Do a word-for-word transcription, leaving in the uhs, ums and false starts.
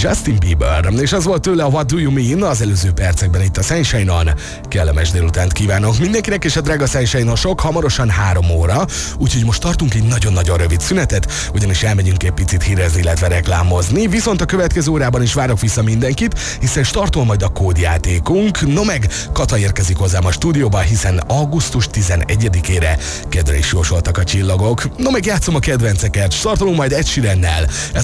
Justin Bieber, és az volt tőle a What Do You Mean az előző percekben itt a Sunshine-on. Kellemes délutánt kívánok mindenkinek, és a drága Sunshine-osok, hamarosan három óra, úgyhogy most tartunk egy nagyon-nagyon rövid szünetet, ugyanis elmegyünk egy picit hírezni, illetve reklámozni, viszont a következő órában is várok vissza mindenkit, hiszen startol majd a kódjátékunk. No meg Kata érkezik hozzám a stúdióba, hiszen augusztus tizenegyedikére kedre is jósoltak a csillagok. No meg játszom a kedvenceket, startolunk majd Ed Sheerannel.